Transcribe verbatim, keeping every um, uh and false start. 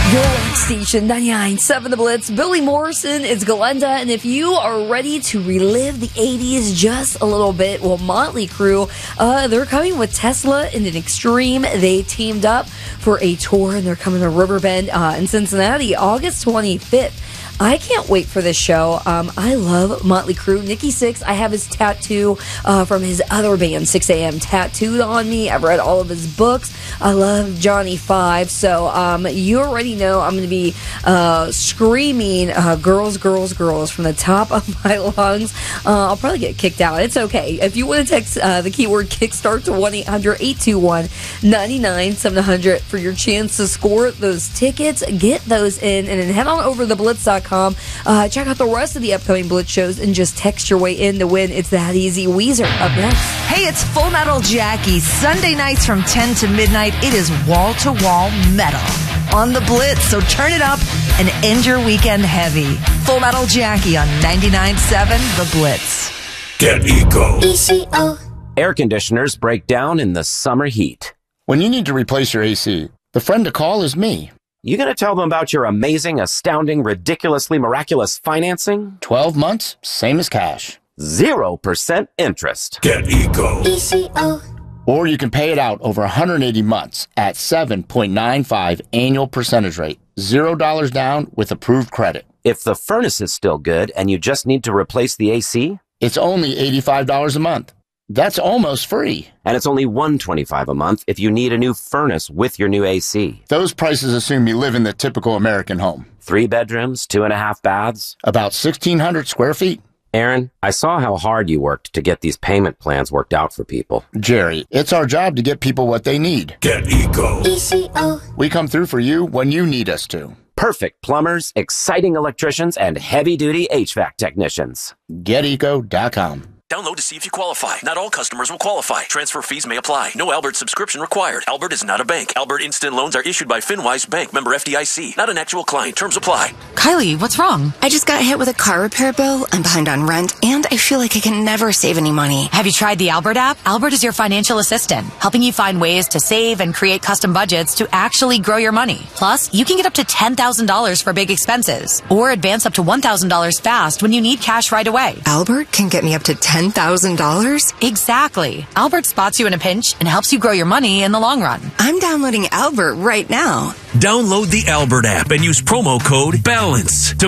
Your rock station, ninety-nine point seven The Blitz. Billy Morrison is Glenda, and if you are ready to relive the eighties just a little bit, well, Motley Crue, uh, they're coming with Tesla in an Extreme. They teamed up for a tour, and they're coming to Riverbend uh, in Cincinnati, August twenty-fifth. I can't wait for this show. Um, I love Motley Crue. Nikki Sixx, I have his tattoo uh, from his other band, six a.m. tattooed on me. I've read all of his books. I love Johnny Five. So um, you already know I'm going to be uh, screaming uh, girls, girls, girls from the top of my lungs. Uh, I'll probably get kicked out. It's okay. If you want to text uh, the keyword Kickstart to one eight hundred eight two one nine nine seven hundred for your chance to score those tickets, get those in, and then head on over to the blitz dot com. Uh, check out the rest of the upcoming Blitz shows and just text your way in to win. It's that easy. Weezer up next. Hey, it's Full Metal Jackie. Sunday nights from ten to midnight. It is wall-to-wall metal on the Blitz. So turn it up and end your weekend heavy. Full Metal Jackie on ninety-nine point seven The Blitz. Get Eco. E C O. Air conditioners break down in the summer heat. When you need to replace your A C, the friend to call is me. You gonna tell them about your amazing, astounding, ridiculously miraculous financing? twelve months, same as cash. Zero percent interest. Get Eco. E C O. Or you can pay it out over one hundred eighty months at seven point nine five annual percentage rate. Zero dollars down with approved credit. If the furnace is still good and you just need to replace the A C? It's only eighty-five dollars a month. That's almost free. And it's only one hundred twenty-five dollars a month if you need a new furnace with your new A C. Those prices assume you live in the typical American home. Three bedrooms, two and a half baths. About sixteen hundred square feet. Aaron, I saw how hard you worked to get these payment plans worked out for people. Jerry, it's our job to get people what they need. Get Eco. E C O. We come through for you when you need us to. Perfect plumbers, exciting electricians, and heavy-duty H V A C technicians. get eco dot com. Download to see if you qualify. Not all customers will qualify. Transfer fees may apply. No Albert subscription required. Albert is not a bank. Albert Instant Loans are issued by FinWise Bank, member F D I C. Not an actual client. Terms apply. Kylie, what's wrong? I just got hit with a car repair bill. I'm behind on rent, and I feel like I can never save any money. Have you tried the Albert app? Albert is your financial assistant, helping you find ways to save and create custom budgets to actually grow your money. Plus, you can get up to ten thousand dollars for big expenses, or advance up to one thousand dollars fast when you need cash right away. Albert can get me up to ten thousand dollars? Exactly. Albert spots you in a pinch and helps you grow your money in the long run. I'm downloading Albert right now. Download the Albert app and use promo code BALANCE to